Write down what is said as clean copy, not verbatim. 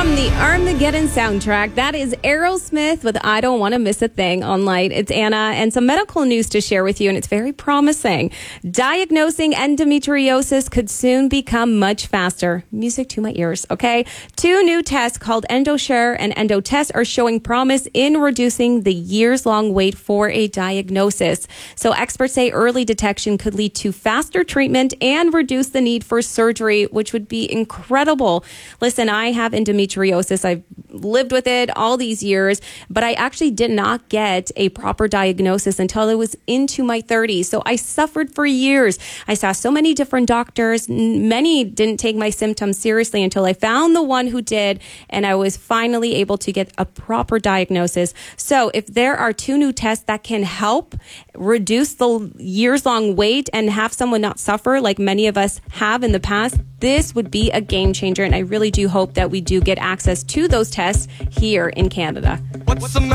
From the Armageddon soundtrack, that is Aerosmith with I Don't Want to Miss a Thing on Light. It's Anna, and some medical news to share with you, and it's very promising. Diagnosing endometriosis could soon become much faster. Music to my ears, okay? 2 new tests called EndoShare and EndoTest are showing promise in reducing the years-long wait for a diagnosis. So experts say early detection could lead to faster treatment and reduce the need for surgery, which would be incredible. Listen, I have endometriosis. I've lived with it all these years, but I actually did not get a proper diagnosis until I was into my 30s. So I suffered for years. I saw so many different doctors. Many didn't take my symptoms seriously until I found the one who did, and I was finally able to get a proper diagnosis. So if there are 2 new tests that can help reduce the years-long wait and have someone not suffer like many of us have in the past, this would be a game changer, and I really do hope that we do get access to those tests here in Canada.